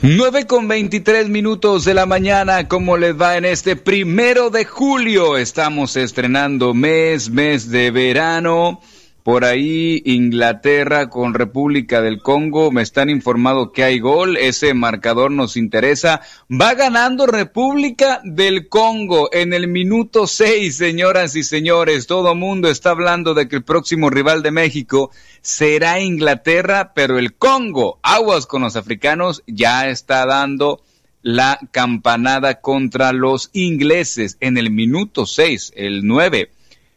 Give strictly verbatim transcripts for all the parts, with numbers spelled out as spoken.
nueve con veintitrés minutos de la mañana, ¿cómo les va en este primero de julio? Estamos estrenando mes, mes de verano. Por ahí Inglaterra con República del Congo, me están informando que hay gol, ese marcador nos interesa. Va ganando República del Congo en el minuto seis, señoras y señores. Todo mundo está hablando de que el próximo rival de México será Inglaterra, pero el Congo, aguas con los africanos, ya está dando la campanada contra los ingleses en el minuto seis, el nueve.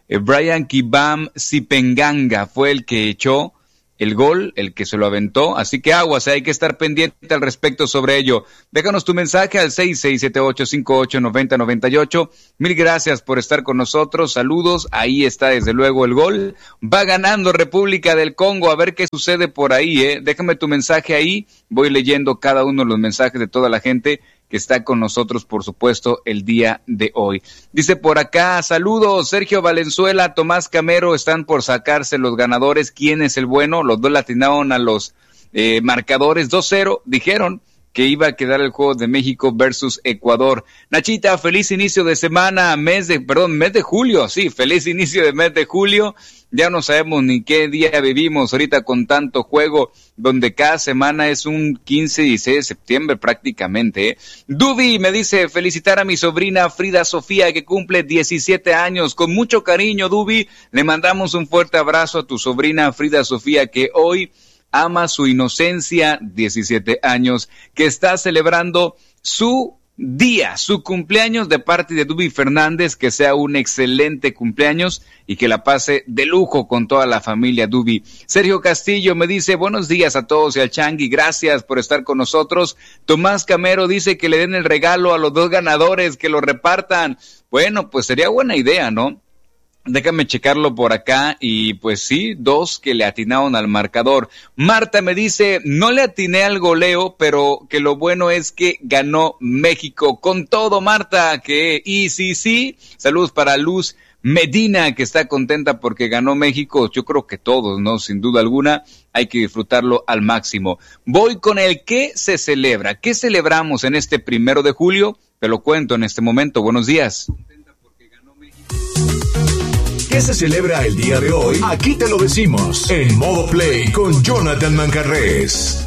Brian Kibam Sipenganga fue el que echó el gol, el que se lo aventó, así que aguas, hay que estar pendiente al respecto sobre ello. Déjanos tu mensaje al seis seis siete ocho cinco ocho nueve cero nueve ocho. Mil gracias por estar con nosotros, saludos, ahí está desde luego el gol. Va ganando República del Congo, a ver qué sucede por ahí, eh. Déjame tu mensaje ahí, voy leyendo cada uno de los mensajes de toda la gente que está con nosotros, por supuesto, el día de hoy. Dice por acá, saludos, Sergio Valenzuela, Tomás Camero, están por sacarse los ganadores. ¿Quién es el bueno? Los dos latinaron a los eh, marcadores dos cero, dijeron que iba a quedar el juego de México versus Ecuador. Nachita, feliz inicio de semana, mes de, perdón, mes de julio, sí, feliz inicio de mes de julio. Ya no sabemos ni qué día vivimos ahorita con tanto juego, donde cada semana es un quince, dieciséis de septiembre prácticamente, ¿eh? Dubi me dice, felicitar a mi sobrina Frida Sofía, que cumple diecisiete años. Con mucho cariño, Dubi, le mandamos un fuerte abrazo a tu sobrina Frida Sofía, que hoy ama su inocencia, diecisiete años, que está celebrando su día, su cumpleaños de parte de Dubi Fernández. Que sea un excelente cumpleaños y que la pase de lujo con toda la familia Dubi. Sergio Castillo me dice, buenos días a todos y al Changui, gracias por estar con nosotros. Tomás Camero dice que le den el regalo a los dos ganadores, que lo repartan. Bueno, pues sería buena idea, ¿no? Déjame checarlo por acá y pues sí, dos que le atinaron al marcador. Marta me dice, no le atiné al goleo, pero que lo bueno es que ganó México. Con todo, Marta, que y sí, sí. Saludos para Luz Medina, que está contenta porque ganó México. Yo creo que todos, ¿no? Sin duda alguna, hay que disfrutarlo al máximo. Voy con el que se celebra. ¿Qué celebramos en este primero de julio? Te lo cuento en este momento. Buenos días. ¿Qué se celebra el día de hoy? Aquí te lo decimos en Modo Play con Jonathan Manjarrés.